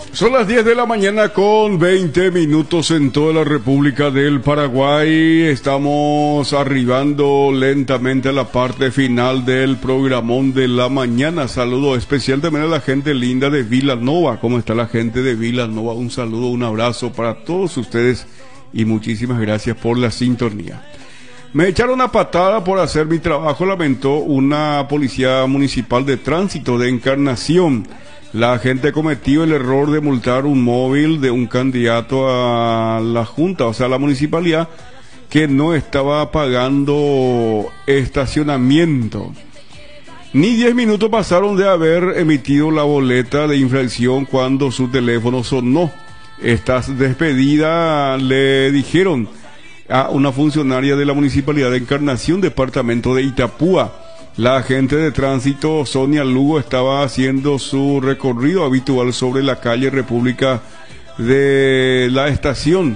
Son las 10 de la mañana con 20 minutos en toda la República del Paraguay. Estamos arribando lentamente a la parte final del programón de la mañana. Saludo especial también a la gente linda de Vilanova. ¿Cómo está la gente de Vilanova? Un saludo, un abrazo para todos ustedes y muchísimas gracias por la sintonía. Me echaron una patada por hacer mi trabajo, lamentó una policía municipal de tránsito de Encarnación. La agente cometió el error de multar un móvil de un candidato a la junta, o sea, a la municipalidad, que no estaba pagando estacionamiento. Ni 10 minutos pasaron de haber emitido la boleta de infracción cuando su teléfono sonó. Estás despedida, le dijeron a una funcionaria de la municipalidad de Encarnación, departamento de Itapúa. La agente de tránsito Sonia Lugo estaba haciendo su recorrido habitual sobre la calle República de la estación,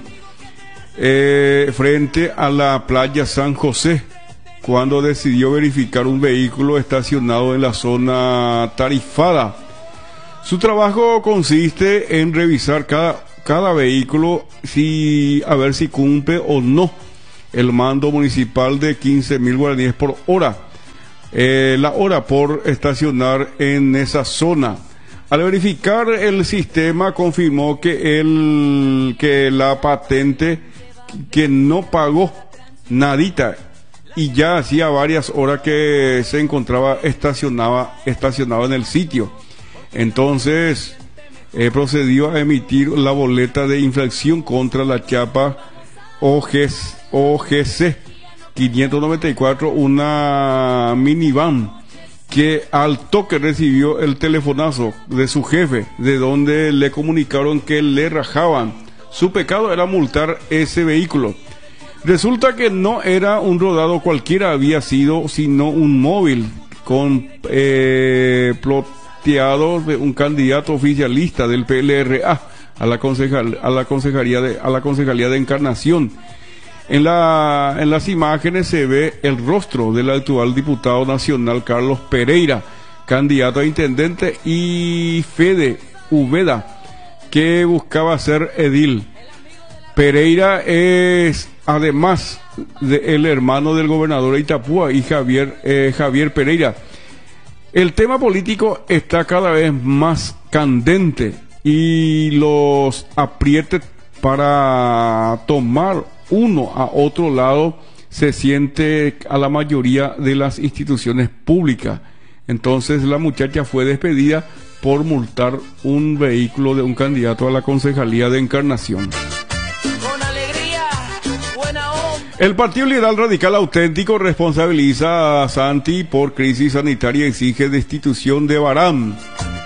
frente a la playa San José, cuando decidió verificar un vehículo estacionado en la zona tarifada. Su trabajo consiste en revisar cada vehículo a ver si cumple o no el mando municipal de 15.000 guaraníes por hora. La hora por estacionar en esa zona. Al verificar el sistema confirmó que la patente que no pagó nadita y ya hacía varias horas que se encontraba estacionaba en el sitio. Entonces procedió a emitir la boleta de infracción contra la chapa OGC 594, una minivan que al toque recibió el telefonazo de su jefe, de donde le comunicaron que le rajaban. Su pecado era multar ese vehículo. Resulta que no era un rodado cualquiera, había sido sino un móvil con ploteado de un candidato oficialista del PLRA a la concejalía de Encarnación. En las imágenes se ve el rostro del actual diputado nacional Carlos Pereira, candidato a intendente, y Fede Ubeda, que buscaba ser edil. Pereira es además el hermano del gobernador de Itapúa y Javier Pereira. El tema político está cada vez más candente y los aprietes para tomar uno a otro lado se siente a la mayoría de las instituciones públicas. Entonces la muchacha fue despedida por multar un vehículo de un candidato a la concejalía de Encarnación. Con alegría, buena onda. El Partido Liberal Radical Auténtico responsabiliza a Santi por crisis sanitaria y exige destitución de Barán.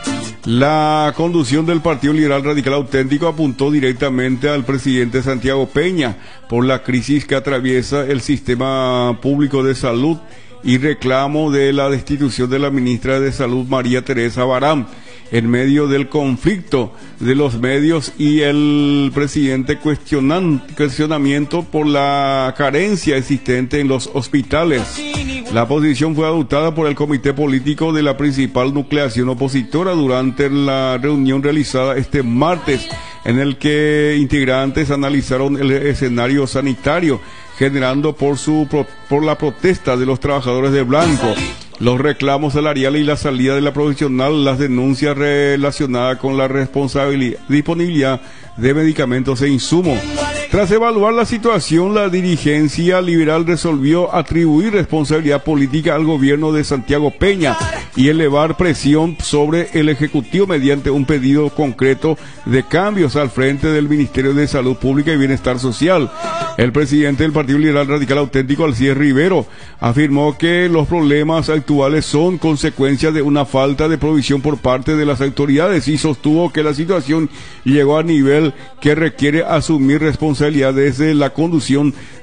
La conducción del Partido Liberal Radical Auténtico apuntó directamente al presidente Santiago Peña por la crisis que atraviesa el sistema público de salud y reclamo de la destitución de la ministra de Salud María Teresa Barán en medio del conflicto de los medios y el presidente cuestionamiento por la carencia existente en los hospitales. La posición fue adoptada por el comité político de la principal nucleación opositora durante la reunión realizada este martes, en el que integrantes analizaron el escenario sanitario generando por la protesta de los trabajadores de blanco, los reclamos salariales y la salida de la profesional, las denuncias relacionadas con la disponibilidad de medicamentos e insumos. Tras evaluar la situación, la dirigencia liberal resolvió atribuir responsabilidad política al gobierno de Santiago Peña y elevar presión sobre el Ejecutivo mediante un pedido concreto de cambios al frente del Ministerio de Salud Pública y Bienestar Social. El presidente del Partido Liberal Radical Auténtico, Alcides Rivero, afirmó que los problemas actuales son consecuencia de una falta de provisión por parte de las autoridades y sostuvo que la situación llegó a nivel que requiere asumir responsabilidad desde la conducción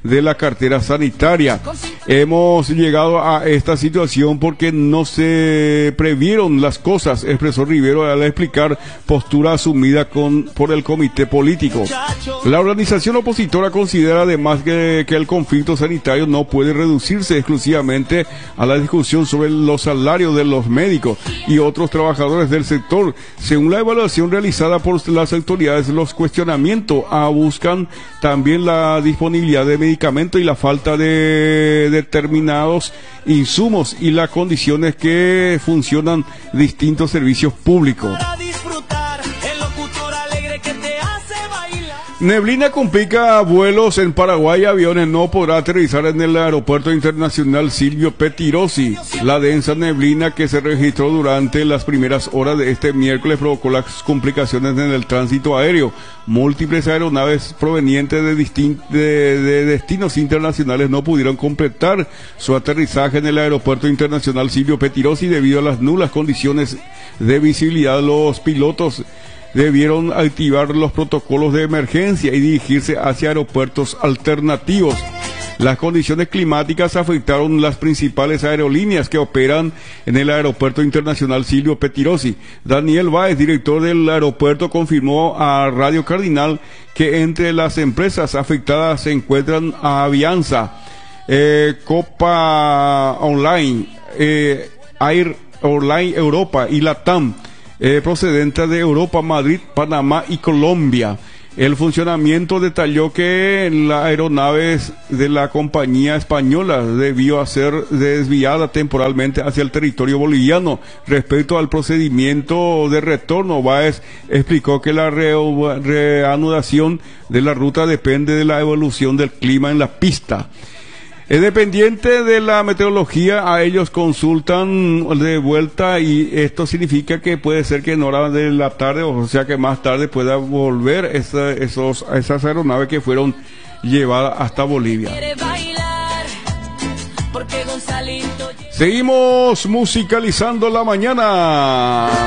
de la cartera sanitaria. Hemos llegado a esta situación porque no se previeron las cosas, expresó Rivero al explicar postura asumida por el comité político. La organización opositora considera además que el conflicto sanitario no puede reducirse exclusivamente a la discusión sobre los salarios de los médicos y otros trabajadores del sector. Según la evaluación realizada por las autoridades, los cuestionamientos buscan también la disponibilidad de medicamentos y la falta de determinados insumos y las condiciones que funcionan distintos servicios públicos. Neblina complica vuelos en Paraguay. Aviones no podrá aterrizar en el aeropuerto internacional Silvio Pettirossi. La densa neblina que se registró durante las primeras horas de este miércoles provocó las complicaciones en el tránsito aéreo. Múltiples aeronaves provenientes de destinos internacionales no pudieron completar su aterrizaje en el aeropuerto internacional Silvio Pettirossi debido a las nulas condiciones de visibilidad. Los pilotos debieron activar los protocolos de emergencia y dirigirse hacia aeropuertos alternativos. Las condiciones climáticas afectaron las principales aerolíneas que operan en el aeropuerto internacional Silvio Pettirossi. Daniel Báez, director del aeropuerto, confirmó a Radio Cardinal que entre las empresas afectadas se encuentran Avianca, Copa Online, Air Online Europa y Latam, procedente de Europa, Madrid, Panamá y Colombia. El funcionamiento detalló que la aeronave de la compañía española debió a ser desviada temporalmente hacia el territorio boliviano. Respecto al procedimiento de retorno, Báez explicó que la reanudación de la ruta depende de la evolución del clima en la pista. Es dependiente de la meteorología, a ellos consultan de vuelta y esto significa que puede ser que en hora de la tarde, o sea que más tarde pueda volver esas aeronaves que fueron llevadas hasta Bolivia. Seguimos musicalizando la mañana.